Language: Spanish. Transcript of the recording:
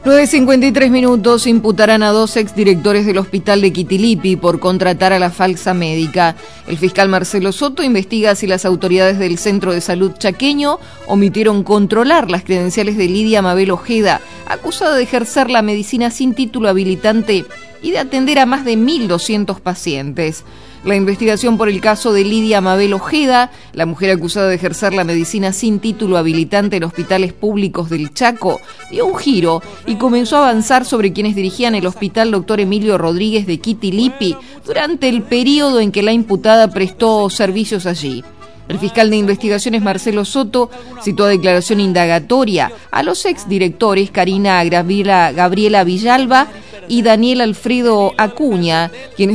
9:53 minutos. Imputarán a 2 exdirectores del hospital de Quitilipi por contratar a la falsa médica. El fiscal Marcelo Soto investiga si las autoridades del Centro de Salud chaqueño omitieron controlar las credenciales de Lidia Mabel Ojeda, acusada de ejercer la medicina sin título habilitante y de atender a más de 1.200 pacientes. La investigación por el caso de Lidia Mabel Ojeda, la mujer acusada de ejercer la medicina sin título habilitante en hospitales públicos del Chaco, dio un giro y comenzó a avanzar sobre quienes dirigían el hospital Dr. Emilio Rodríguez de Quitilipi durante el periodo en que la imputada prestó servicios allí. El fiscal de investigaciones Marcelo Soto citó a declaración indagatoria a los exdirectores Karina Gabriela Villalba y Daniel Alfredo Acuña, quienes